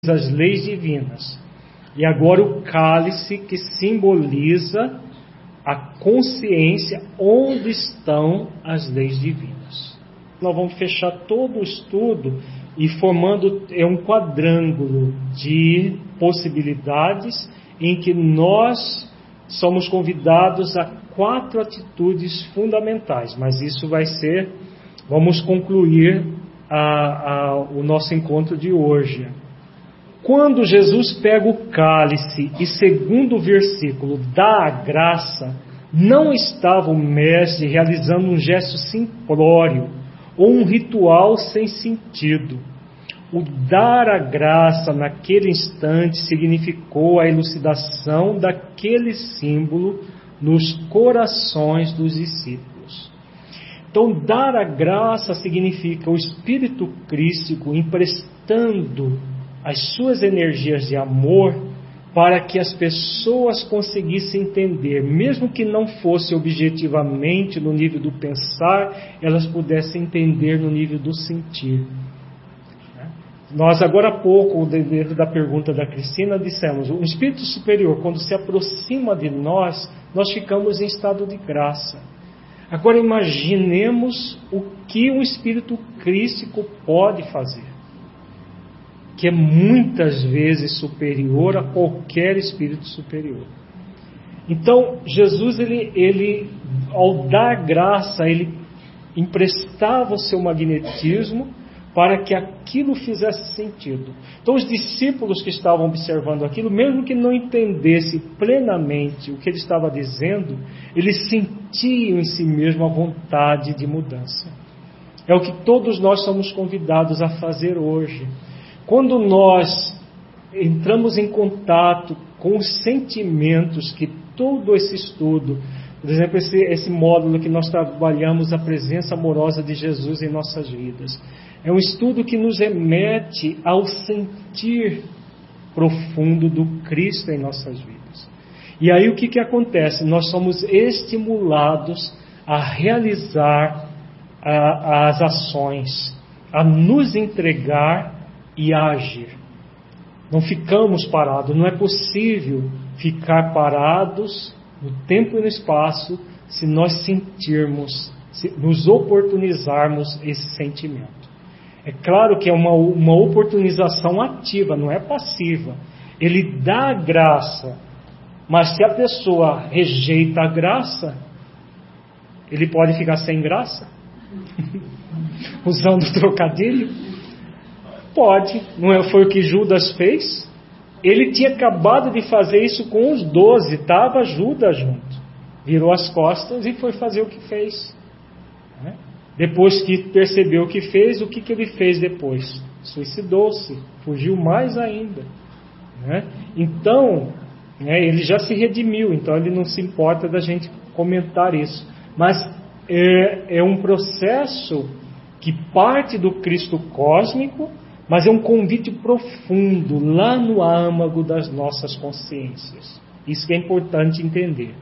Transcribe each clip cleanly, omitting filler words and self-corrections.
as leis divinas. E agora o cálice, que simboliza a consciência onde estão as leis divinas. Nós vamos fechar todo o estudo e formando um quadrângulo de possibilidades em que nós somos convidados a 4 atitudes fundamentais, mas isso vai ser, vamos concluir o nosso encontro de hoje. Quando Jesus pega o cálice e, segundo o versículo, dá a graça, não estava o mestre realizando um gesto simplório ou um ritual sem sentido. O dar a graça naquele instante significou a elucidação daquele símbolo nos corações dos discípulos. Então, dar a graça significa o Espírito Crístico emprestando as suas energias de amor para que as pessoas conseguissem entender, mesmo que não fosse objetivamente no nível do pensar, elas pudessem entender no nível do sentir. Nós agora há pouco, dentro da pergunta da Cristina, dissemos, o Espírito Superior, quando se aproxima de nós, nós ficamos em estado de graça. Agora imaginemos o que um Espírito Crístico pode fazer, que é muitas vezes superior a qualquer espírito superior. Então, Jesus, ele ao dar graça, ele emprestava o seu magnetismo para que aquilo fizesse sentido. Então, os discípulos que estavam observando aquilo, mesmo que não entendessem plenamente o que ele estava dizendo, eles sentiam em si mesmo a vontade de mudança. É o que todos nós somos convidados a fazer hoje. Quando nós entramos em contato com os sentimentos que todo esse estudo, por exemplo, esse módulo que nós trabalhamos, a presença amorosa de Jesus em nossas vidas, é um estudo que nos remete ao sentir profundo do Cristo em nossas vidas. E aí o que acontece? Nós somos estimulados a realizar as ações, a nos entregar e a agir. Não ficamos parados, não é possível ficar parados no tempo e no espaço se nós sentirmos, se nos oportunizarmos esse sentimento. É claro que é uma oportunização ativa, não é passiva. Ele dá a graça, mas se a pessoa rejeita a graça, ele pode ficar sem graça? Usando o trocadilho? Pode, não foi o que Judas fez? Ele tinha acabado de fazer isso com os 12, estava Judas junto. Virou as costas e foi fazer o que fez. Depois que percebeu o que fez, o que ele fez depois? Suicidou-se, fugiu mais ainda. Então, ele já se redimiu, então ele não se importa da gente comentar isso. Mas é um processo que parte do Cristo cósmico, mas é um convite profundo lá no âmago das nossas consciências. Isso que é importante entender.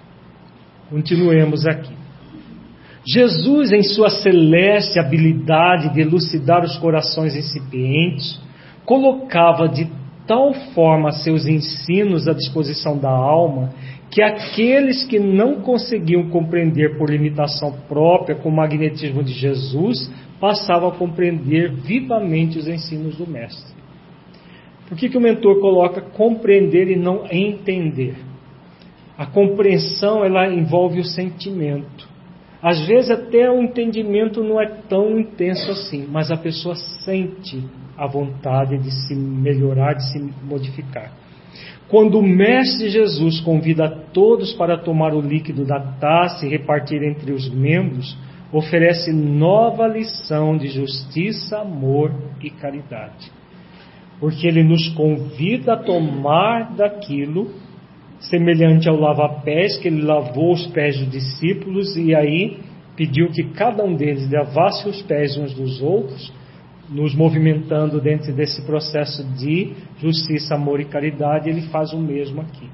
Continuemos aqui. Jesus, em sua celeste habilidade de elucidar os corações incipientes, colocava de tal forma seus ensinos à disposição da alma, que aqueles que não conseguiam compreender por limitação própria com o magnetismo de Jesus, passavam a compreender vivamente os ensinos do Mestre. Por que o mentor coloca compreender e não entender? A compreensão, ela envolve o sentimento. Às vezes até o entendimento não é tão intenso assim, mas a pessoa sente a vontade de se melhorar, de se modificar. Quando o Mestre Jesus convida a todos para tomar o líquido da taça e repartir entre os membros, oferece nova lição de justiça, amor e caridade. Porque ele nos convida a tomar daquilo, semelhante ao lava-pés, que ele lavou os pés dos discípulos e aí pediu que cada um deles lavasse os pés uns dos outros, nos movimentando dentro desse processo de justiça, amor e caridade. Ele faz o mesmo aqui.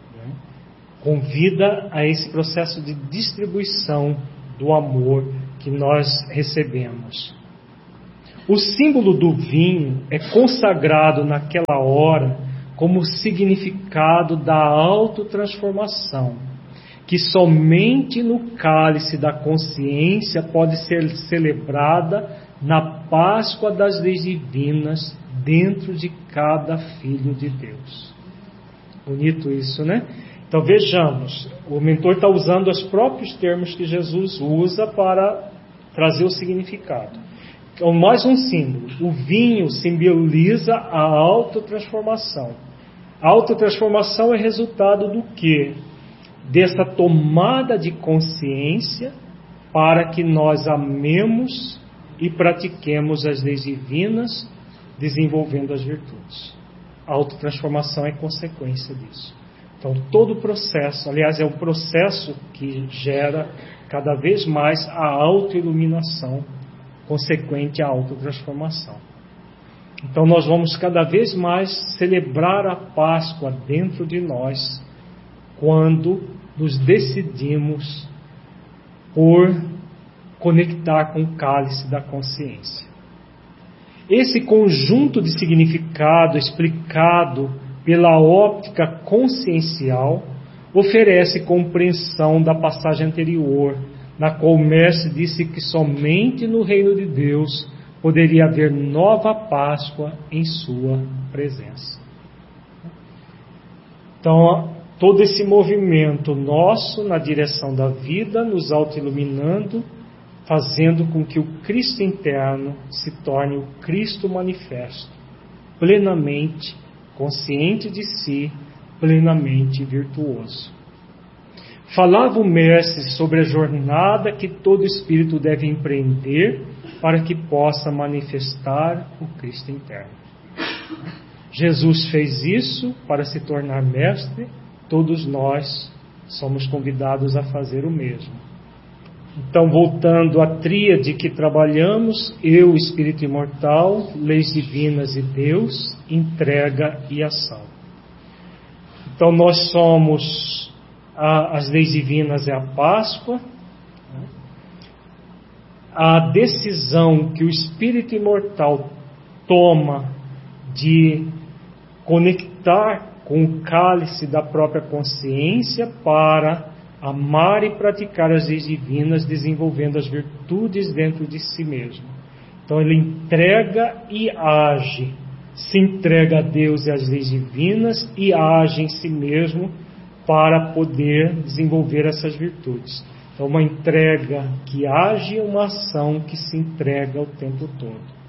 Convida a esse processo de distribuição do amor que nós recebemos. O símbolo do vinho é consagrado naquela hora como significado da autotransformação, que somente no cálice da consciência pode ser celebrada na Páscoa das leis divinas dentro de cada filho de Deus. Bonito isso, né? Então vejamos, o mentor está usando os próprios termos que Jesus usa para trazer o significado. Então, mais um símbolo. O vinho simboliza a autotransformação. A autotransformação é resultado do quê? Dessa tomada de consciência para que nós amemos e pratiquemos as leis divinas, desenvolvendo as virtudes. A autotransformação é consequência disso. Então, todo o processo, aliás, é um processo que gera cada vez mais a autoiluminação consequente à autotransformação. Então, nós vamos cada vez mais celebrar a Páscoa dentro de nós quando nos decidimos por conectar com o cálice da consciência. Esse conjunto de significado explicado pela óptica consciencial oferece compreensão da passagem anterior, na qual o Mestre disse que somente no reino de Deus poderia haver nova Páscoa em sua presença. Então, todo esse movimento nosso na direção da vida, nos autoiluminando, fazendo com que o Cristo interno se torne o Cristo manifesto, plenamente consciente de si, plenamente virtuoso. Falava o Mestre sobre a jornada que todo espírito deve empreender para que possa manifestar o Cristo interno. Jesus fez isso para se tornar mestre, todos nós somos convidados a fazer o mesmo. Então, voltando à tríade que trabalhamos, eu, espírito imortal, leis divinas e Deus, entrega e ação. Então, nós somos, as leis divinas é a Páscoa, a decisão que o espírito imortal toma de conectar com o cálice da própria consciência para amar e praticar as leis divinas, desenvolvendo as virtudes dentro de si mesmo. Então ele entrega e age, se entrega a Deus e às leis divinas e age em si mesmo para poder desenvolver essas virtudes. Então uma entrega que age e uma ação que se entrega o tempo todo.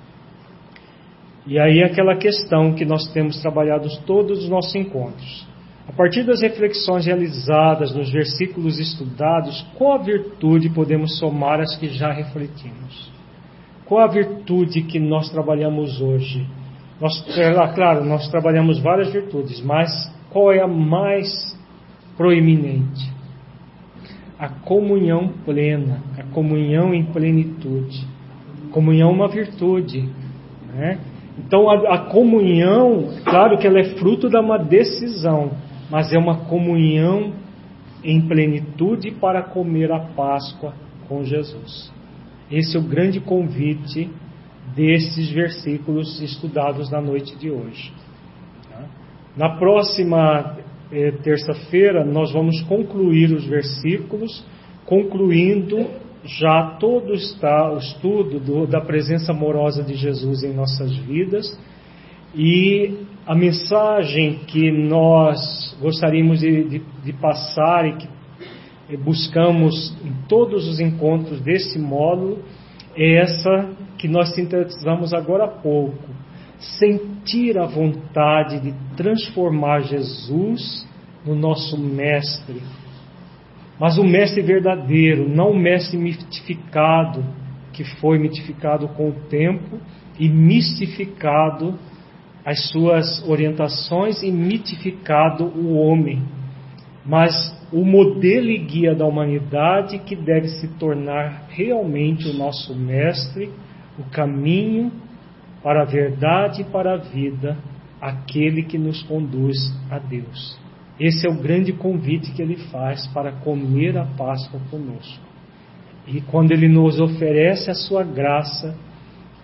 E aí aquela questão que nós temos trabalhado todos os nossos encontros. A partir das reflexões realizadas nos versículos estudados, qual a virtude podemos somar às que já refletimos? Qual a virtude que nós trabalhamos hoje? Claro, nós trabalhamos várias virtudes, mas qual é a mais proeminente? A comunhão plena, a comunhão em plenitude. Comunhão é uma virtude, né? Então a comunhão, claro que ela é fruto de uma decisão, mas é uma comunhão em plenitude para comer a Páscoa com Jesus. Esse é o grande convite desses versículos estudados na noite de hoje. Na próxima terça-feira nós vamos concluir os versículos, concluindo já todo o estudo da presença amorosa de Jesus em nossas vidas, e a mensagem que nós gostaríamos de passar e que buscamos em todos os encontros desse módulo é essa que nós sintetizamos agora há pouco: sentir a vontade de transformar Jesus no nosso mestre, mas o mestre verdadeiro, não o mestre mitificado, que foi mitificado com o tempo e mistificado as suas orientações e mitificado o homem, mas o modelo e guia da humanidade que deve se tornar realmente o nosso mestre, o caminho para a verdade e para a vida, aquele que nos conduz a Deus. Esse é o grande convite que ele faz para comer a Páscoa conosco. E quando ele nos oferece a sua graça,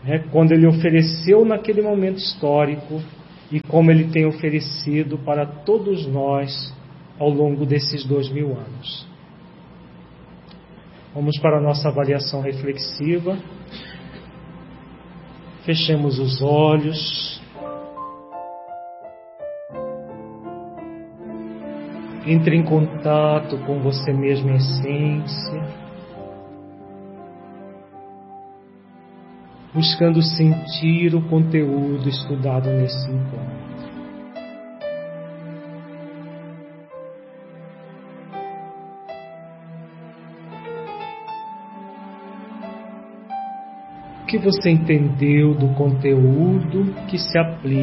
quando Ele ofereceu naquele momento histórico e como Ele tem oferecido para todos nós ao longo desses 2000 anos. Vamos para a nossa avaliação reflexiva. Fechemos os olhos. Entre em contato com você mesmo em essência, buscando sentir o conteúdo estudado nesse encontro. O que você entendeu do conteúdo que se aplica